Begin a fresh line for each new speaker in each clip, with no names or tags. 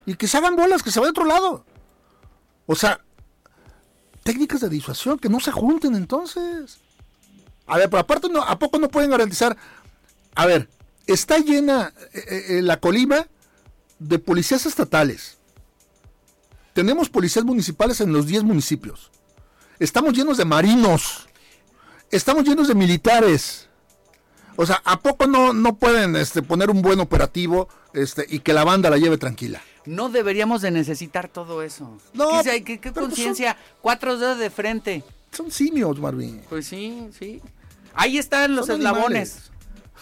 Y que se hagan bolas, que se vaya a otro lado. O sea, técnicas de disuasión, que no se junten entonces. A ver, pero aparte, no, ¿a poco no pueden garantizar? A ver, está llena la Colima de policías estatales. Tenemos policías municipales en los 10 municipios. Estamos llenos de marinos. Estamos llenos de militares. O sea, ¿a poco no pueden poner un buen operativo y que la banda la lleve tranquila?
No deberíamos de necesitar todo eso.
No,
¿Qué conciencia? 4 dedos de frente.
Son simios, Marvin.
Pues sí. Ahí están los eslabones.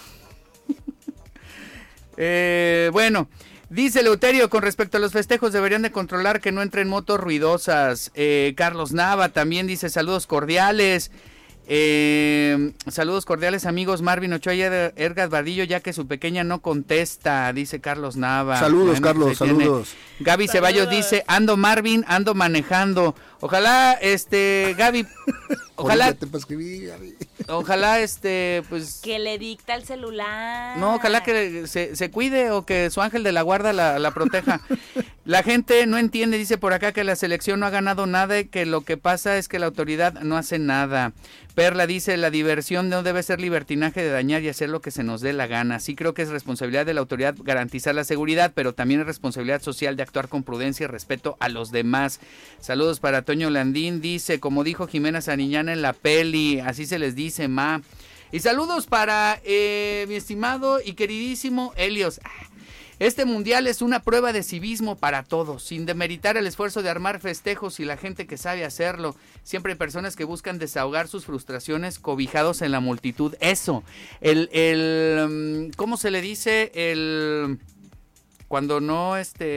Bueno, dice Eleuterio, con respecto a los festejos, deberían de controlar que no entren motos ruidosas. Carlos Nava también dice, saludos cordiales. Saludos cordiales, amigos. Marvin Ochoa y Edgar Vadillo, ya que su pequeña no contesta, dice Carlos Nava.
Saludos, Carlos, saludos.
Gaby Ceballos dice, ando Marvin, ando manejando. Ojalá, Gaby, ojalá pues
que le dicta el celular.
No, ojalá que se cuide o que su ángel de la guarda la proteja. La gente no entiende, dice por acá, que la selección no ha ganado nada y que lo que pasa es que la autoridad no hace nada. Perla dice, la diversión no debe ser libertinaje de dañar y hacer lo que se nos dé la gana. Sí creo que es responsabilidad de la autoridad garantizar la seguridad, pero también es responsabilidad social de actuar con prudencia y respeto a los demás. Saludos para Toño Landín, dice, como dijo Jimena Sariñana en la peli, así se les dice, ma. Y saludos para mi estimado y queridísimo Helios. Este mundial es una prueba de civismo para todos, sin demeritar el esfuerzo de armar festejos y la gente que sabe hacerlo. Siempre hay personas que buscan desahogar sus frustraciones cobijados en la multitud. Eso, ¿cómo se le dice? Cuando no,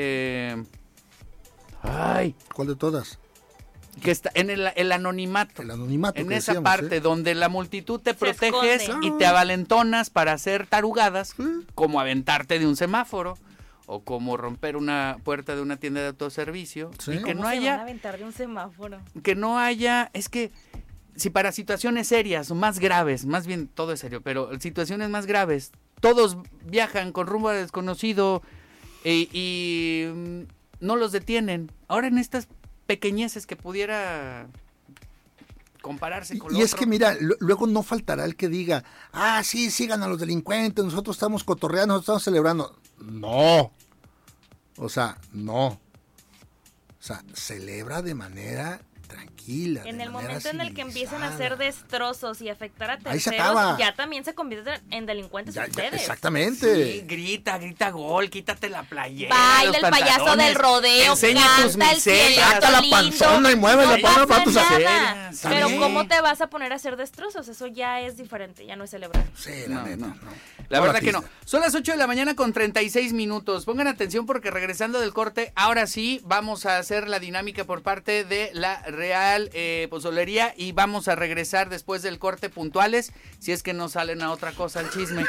Ay.
¿Cuál de todas?
Que está en el anonimato.
El anonimato.
En esa parte donde la multitud te proteges y te avalentonas para hacer tarugadas, como aventarte de un semáforo o como romper una puerta de una tienda de autoservicio.
Sí.
Y que
¿Cómo
no
se
haya.
van a aventar de un semáforo?
Que no haya. Es que si para situaciones serias o más graves, más bien todo es serio, pero situaciones más graves, todos viajan con rumbo a desconocido y no los detienen. Ahora en estas pequeñeces que pudiera compararse con lo otro.
Y es que mira, luego no faltará el que diga, sí, sigan a los delincuentes, nosotros estamos cotorreando, nosotros estamos celebrando. No. O sea, celebra de manera tranquila.
En el momento en el que empiezan a
civilizada.
hacer destrozos y afectar a
Ahí se
terceros,
acaba.
ya también se convierten en delincuentes ustedes.
Exactamente.
Sí, grita gol, quítate la playera,
Baila el payaso del rodeo,
enseña tus
canta el
miseria,
cielito
saca la
lindo,
panzona y mueve la
pasa
panza para tus
nada.
aceras.
Pero
Sí.
¿cómo te vas a poner a hacer destrozos? Eso ya es diferente, ya no es celebrar.
Sí, la neta, no.
La verdad que no. Son las 8 de la mañana con 36 minutos. Pongan atención porque regresando del corte, ahora sí vamos a hacer la dinámica por parte de la Real Pozolería y vamos a regresar después del corte puntuales, si es que no salen a otra cosa el chisme.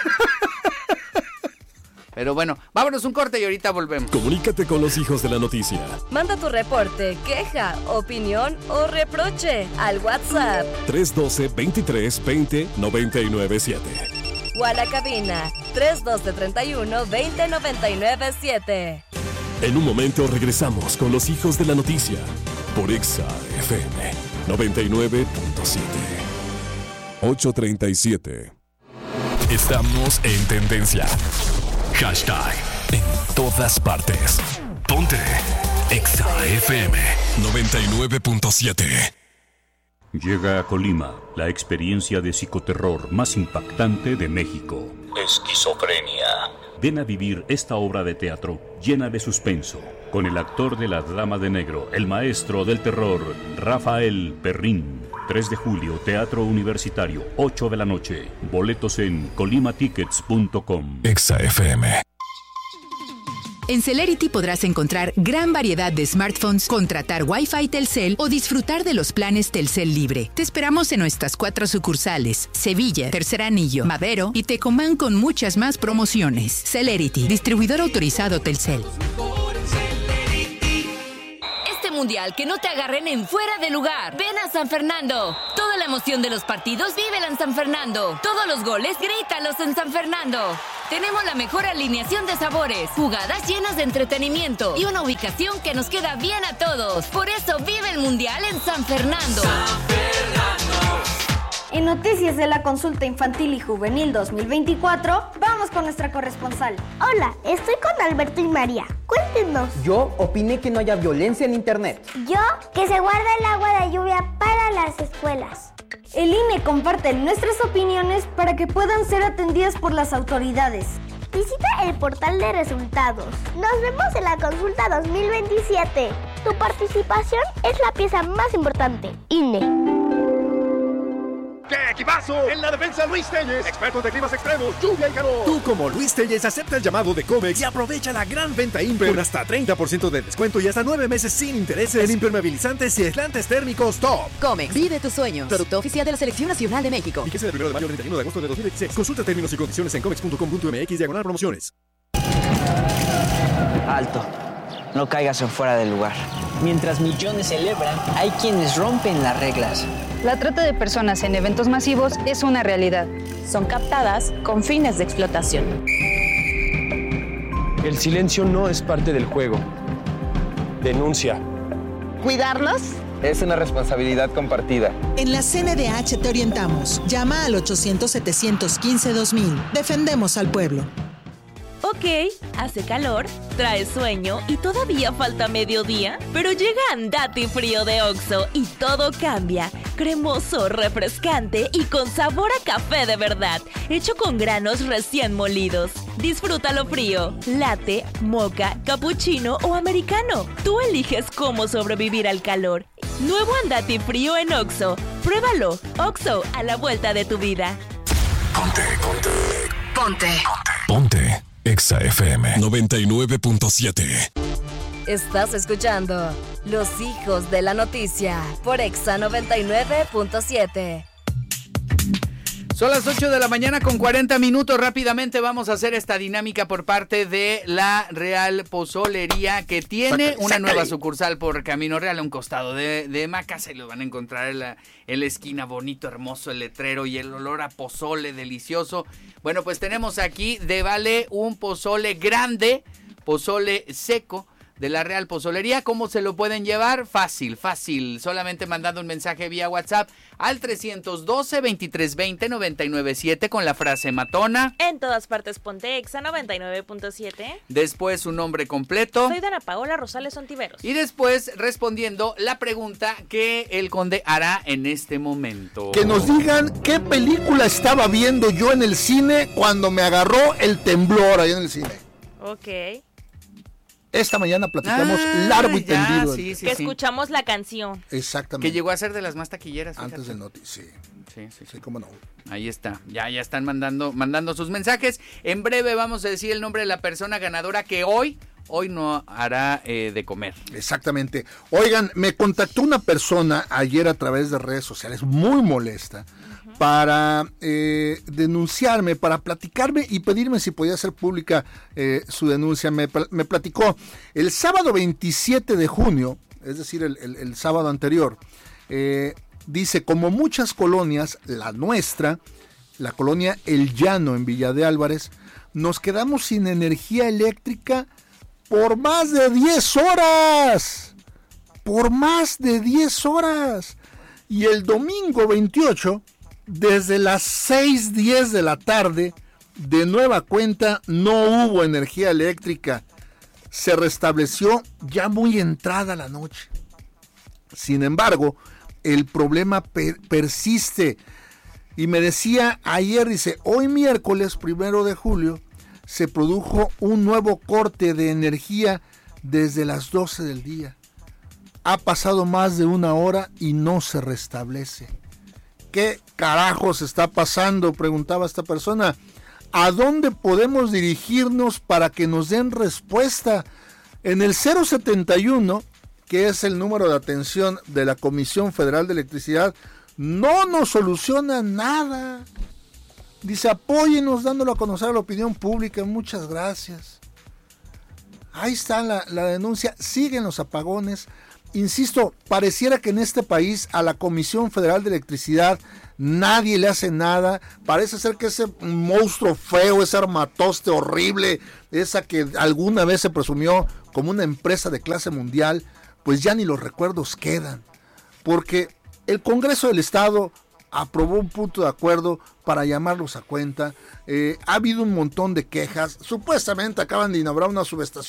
Pero bueno, vámonos un corte y ahorita volvemos.
Comunícate con los hijos de la noticia.
Manda tu reporte, queja, opinión o reproche al WhatsApp
312-23-20-997.
o a la cabina 312-31-20-997.
En un momento regresamos con los hijos de la noticia por Exa FM 99.7. 8:37. Estamos en tendencia. Hashtag en todas partes. Ponte Exa FM 99.7.
Llega a Colima la experiencia de psicoterror más impactante de México. Esquizofrenia. Ven a vivir esta obra de teatro llena de suspenso, con el actor de La Dama de Negro, el maestro del terror, Rafael Perrín. 3 de julio, Teatro Universitario, 8 de la noche. Boletos en colimatickets.com.
Exa FM.
En Celerity podrás encontrar gran variedad de smartphones, contratar Wi-Fi Telcel o disfrutar de los planes Telcel Libre. Te esperamos en nuestras 4 sucursales: Sevilla, Tercer Anillo, Madero y Tecomán, con muchas más promociones. Celerity, distribuidor autorizado Telcel.
Este mundial, que no te agarren en fuera de lugar. Ven a San Fernando. Toda la emoción de los partidos, vívela en San Fernando. Todos los goles, grítalos en San Fernando. Tenemos la mejor alineación de sabores, jugadas llenas de entretenimiento y una ubicación que nos queda bien a todos. Por eso vive el Mundial en San Fernando.
En noticias de la consulta infantil y juvenil 2024, vamos con nuestra corresponsal.
Hola, estoy con Alberto y María. Cuéntenos.
Yo opiné que no haya violencia en internet.
Yo, que se guarda el agua de lluvia para las escuelas.
El INE comparte nuestras opiniones para que puedan ser atendidas por las autoridades.
Visita el portal de resultados. Nos vemos en la consulta 2027. Tu participación es la pieza más importante. INE.
¡Qué equipazo! En la defensa Luis Telles, expertos de climas extremos, lluvia y calor.
Tú como Luis Telles acepta el llamado de Comex y aprovecha la gran venta Imper con hasta 30% de descuento y hasta 9 meses sin intereses en impermeabilizantes y aislantes térmicos top.
Comex, vive tus sueños. Producto oficial de la Selección Nacional de México.
Fíjese del 1 de mayo al 31 de agosto de 2016. Consulta términos y condiciones en comex.com.mx/promociones.
Alto. No caigas en fuera del lugar. Mientras millones celebran, hay quienes rompen las reglas.
La trata de personas en eventos masivos es una realidad.
Son captadas con fines de explotación.
El silencio no es parte del juego. Denuncia.
¿Cuidarlos?
Es una responsabilidad compartida.
En la CNDH te orientamos. Llama al 800-715-2000. Defendemos al pueblo.
Ok, hace calor, trae sueño y todavía falta mediodía, pero llega Andati Frío de Oxxo y todo cambia. Cremoso, refrescante y con sabor a café de verdad, hecho con granos recién molidos. Disfrútalo frío, latte, mocha, cappuccino o americano. Tú eliges cómo sobrevivir al calor. Nuevo Andati Frío en Oxxo. Pruébalo. Oxxo, a la vuelta de tu vida.
Ponte. Exa FM 99.7.
Estás escuchando Los Hijos de la Noticia por Exa 99.7.
Son las 8 de la mañana con 40 minutos. Rápidamente vamos a hacer esta dinámica por parte de la Real Pozolería, que tiene una nueva sucursal por Camino Real, a un costado de Maca. Se lo van a encontrar en la esquina, bonito, hermoso el letrero y el olor a pozole delicioso. Bueno, pues tenemos aquí de vale un pozole grande, pozole seco de la Real Pozolería. ¿Cómo se lo pueden llevar? Fácil, solamente mandando un mensaje vía WhatsApp al 312-2320-997 con la frase matona.
En todas partes ponte Exa 99.7.
Después su nombre completo.
Soy Dana Paola Rosales Ontiveros.
Y después respondiendo la pregunta que el conde hará en este momento.
Que nos digan qué película estaba viendo yo en el cine cuando me agarró el temblor ahí en el cine.
Ok.
Esta mañana platicamos largo y tendido.
Sí, que escuchamos la canción.
Exactamente.
Que llegó a ser de las más taquilleras.
Antes del noti, sí, cómo no.
Ahí está, ya están mandando sus mensajes. En breve vamos a decir el nombre de la persona ganadora que hoy no hará de comer.
Exactamente. Oigan, me contactó una persona ayer a través de redes sociales muy molesta para denunciarme, para platicarme y pedirme si podía hacer pública su denuncia. Me platicó el sábado 27 de junio, es decir, el sábado anterior. Dice, como muchas colonias, la nuestra, la colonia El Llano en Villa de Álvarez, nos quedamos sin energía eléctrica por más de 10 horas. Por más de 10 horas. Y el domingo 28, desde las 6:10 de la tarde, de nueva cuenta, no hubo energía eléctrica. Se restableció ya muy entrada la noche. Sin embargo, el problema persiste. Y me decía ayer, dice, hoy miércoles 1 de julio, se produjo un nuevo corte de energía desde las 12 del día. Ha pasado más de una hora y no se restablece. ¿Qué carajos está pasando?, preguntaba esta persona. ¿A dónde podemos dirigirnos para que nos den respuesta? En el 071, que es el número de atención de la Comisión Federal de Electricidad, no nos soluciona nada. Dice, apóyenos dándolo a conocer a la opinión pública. Muchas gracias. Ahí está la denuncia. Siguen los apagones. insisto, pareciera que en este país a la Comisión Federal de Electricidad nadie le hace nada. Parece ser que ese monstruo feo, ese armatoste horrible, esa que alguna vez se presumió como una empresa de clase mundial, pues ya ni los recuerdos quedan. Porque el Congreso del Estado aprobó un punto de acuerdo para llamarlos a cuenta. Ha habido un montón de quejas. Supuestamente acaban de inaugurar una subestación